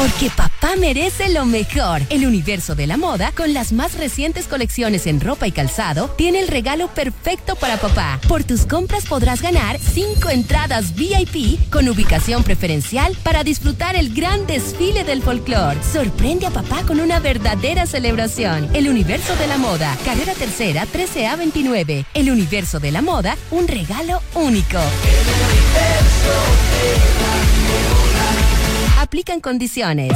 Porque papá merece lo mejor. El universo de la moda, con las más recientes colecciones en ropa y calzado, tiene el regalo perfecto para papá. Por tus compras podrás ganar 5 entradas VIP con ubicación preferencial para disfrutar el gran desfile del folclore. Sorprende a papá con una verdadera celebración. El universo de la moda, carrera tercera, 13A 29. El universo de la moda, un regalo único. Aplican condiciones.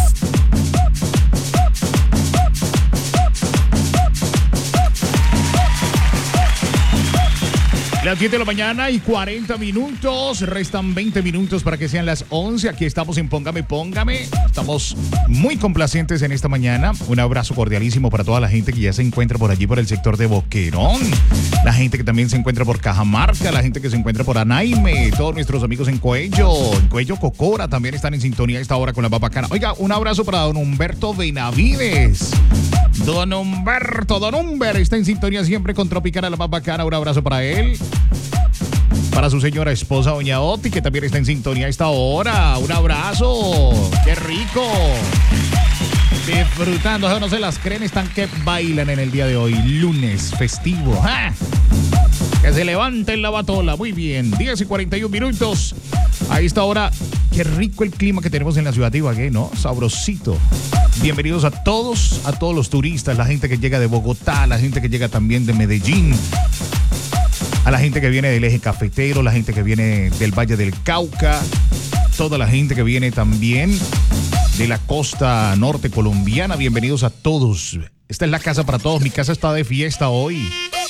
Las 10 de la mañana y 40 minutos. Restan 20 minutos para que sean las 11. Aquí estamos en Póngame, Póngame. Estamos muy complacientes en esta mañana. Un abrazo cordialísimo para toda la gente que ya se encuentra por allí, por el sector de Boquerón. La gente que también se encuentra por Cajamarca. La gente que se encuentra por Anaime. Todos nuestros amigos en Cuello Cocora también están en sintonía a esta hora con la Babacana. Oiga, un abrazo para don Humberto Benavides. Don Humber está en sintonía siempre con Tropicana, la más bacana. Un abrazo para él. Para su señora esposa, doña Oti, que también está en sintonía a esta hora. Un abrazo. ¡Qué rico! Disfrutando, no se las creen, están que bailan en el día de hoy. Lunes festivo. ¡Ja! Que se levanten la batola. Muy bien, 10 y 41 minutos. A esta hora, qué rico el clima que tenemos en la ciudad de Ibagué, ¿no? Sabrosito. Bienvenidos a todos los turistas, la gente que llega de Bogotá, la gente que llega también de Medellín, a la gente que viene del eje cafetero, la gente que viene del Valle del Cauca, toda la gente que viene también de la costa norte colombiana. Bienvenidos a todos. Esta es la casa para todos. Mi casa está de fiesta hoy.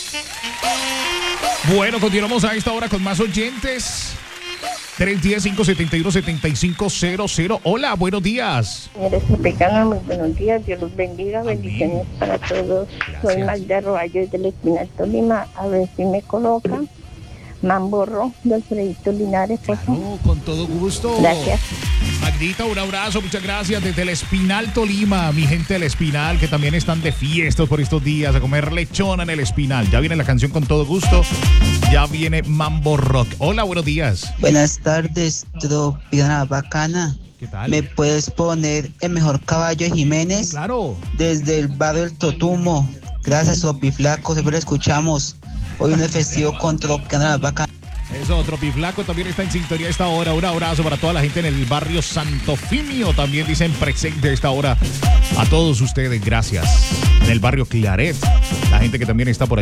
Bueno, continuamos a esta hora con más oyentes. 310-571-7500. Hola, buenos días. Eres Tropicana, muy buenos días. Dios los bendiga. Amén. Bendiciones para todos. Gracias. Soy Magda Roballo del Espinal Tolima. A ver si me colocan Mamborro de Alfredito Linares, por favor. Claro, con todo gusto. Gracias. Magdita, un abrazo, muchas gracias desde el Espinal Tolima, mi gente del Espinal, que también están de fiestas por estos días, a comer lechona en el Espinal. Ya viene la canción con todo gusto, ya viene Mambo Rock. Hola, buenos días. Buenas tardes, Tropicana bacana. ¿Qué tal? ¿Me puedes poner el mejor caballo de Jiménez? Claro. Desde el barrio del Totumo. Gracias, Tropiflaco, siempre lo escuchamos. Hoy un festivo con Tropicana bacana. Eso, Tropiflaco también está en sintonía a esta hora. Un abrazo para toda la gente en el barrio Santo Fimio. También dicen presente a esta hora. A todos ustedes, gracias. En el barrio Claret, la gente que también está por allí.